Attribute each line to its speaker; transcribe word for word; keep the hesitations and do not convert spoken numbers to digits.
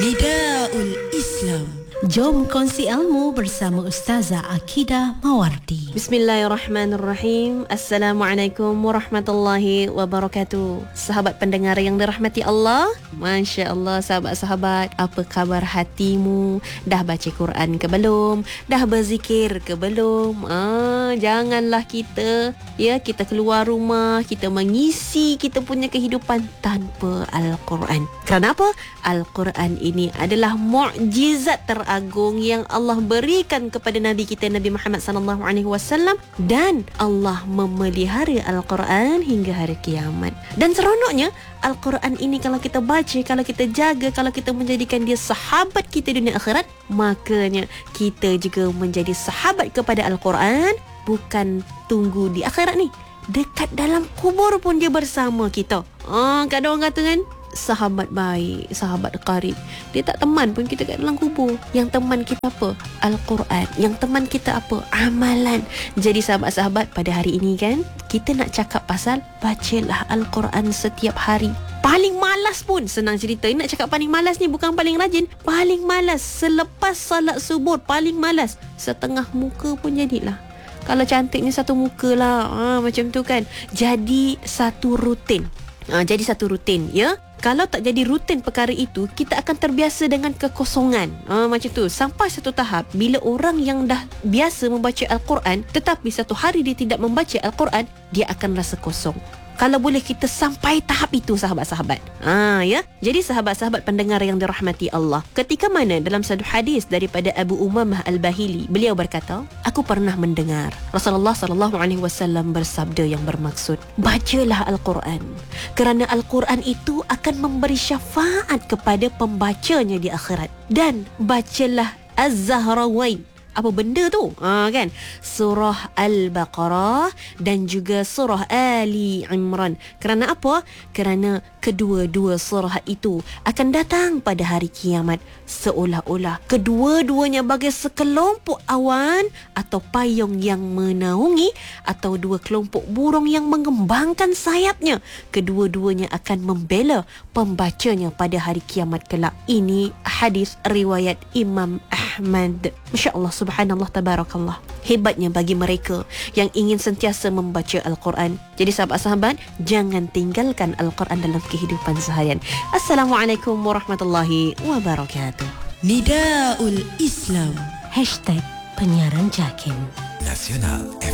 Speaker 1: Nidaul Islam.
Speaker 2: Jom kongsi ilmu bersama Ustazah Akidah Mawardi.
Speaker 3: Bismillahirrahmanirrahim. Assalamualaikum warahmatullahi wabarakatuh. Sahabat pendengar yang dirahmati Allah, Masya Allah, sahabat-sahabat, apa kabar hatimu? Dah baca Quran ke belum? Dah berzikir ke belum? Ah, janganlah kita ya kita keluar rumah, kita mengisi kita punya kehidupan tanpa Al-Quran. Kerana apa? Al-Quran ini adalah mukjizat teragung yang Allah berikan kepada Nabi kita Nabi Muhammad sallallahu alaihi wasallam, dan Allah memelihara Al-Quran hingga hari kiamat. Dan seronoknya Al-Quran ini kalau kita baca, kalau kita jaga, kalau kita menjadikan dia sahabat kita dunia akhirat, makanya kita juga menjadi sahabat kepada Al-Quran. Bukan tunggu di akhirat ni, dekat dalam kubur pun dia bersama kita. Ah, kadang orang kata kan, sahabat baik, sahabat karib, dia tak teman pun kita kat dalam kubur. Yang teman kita apa? Al-Quran. Yang teman kita apa? Amalan. Jadi sahabat-sahabat, pada hari ini kan, kita nak cakap pasal bacalah Al-Quran setiap hari. Paling malas pun, senang cerita, nak cakap paling malas ni bukan paling rajin. Paling malas selepas salat subuh, paling malas setengah muka pun jadilah. Kalau cantiknya satu muka lah, ha, macam tu kan. Jadi satu rutin. Ha, jadi satu rutin, ya. Kalau tak jadi rutin perkara itu, kita akan terbiasa dengan kekosongan. Ha, macam tu. Sampai satu tahap, bila orang yang dah biasa membaca Al-Quran, tetapi satu hari dia tidak membaca Al-Quran, dia akan rasa kosong. Kalau boleh kita sampai tahap itu, sahabat-sahabat. Ah, ya. Jadi sahabat-sahabat pendengar yang dirahmati Allah, ketika mana dalam satu hadis daripada Abu Umamah Al-Bahili, beliau berkata, aku pernah mendengar Rasulullah sallallahu alaihi wasallam bersabda yang bermaksud, bacalah Al-Quran, kerana Al-Quran itu akan memberi syafaat kepada pembacanya di akhirat. Dan bacalah Az-Zahrawain. Apa benda tu? Ha, kan? Surah Al-Baqarah dan juga surah Ali Imran. Kerana apa? Kerana kedua-dua surah itu akan datang pada hari kiamat, seolah-olah kedua-duanya bagai sekelompok awan atau payung yang menaungi, atau dua kelompok burung yang mengembangkan sayapnya. Kedua-duanya akan membela pembacanya pada hari kiamat kelak. Ini hadis riwayat Imam Ahmad. Masya Allah, subhanallah, tabarakallah. Hebatnya bagi mereka yang ingin sentiasa membaca Al-Quran. Jadi sahabat-sahabat, jangan tinggalkan Al-Quran dalam kehidupan seharian. Assalamualaikum warahmatullahi wabarakatuh.
Speaker 1: Nidaul Islam.
Speaker 2: Hashtag penyiaran Jakim
Speaker 1: Nasional F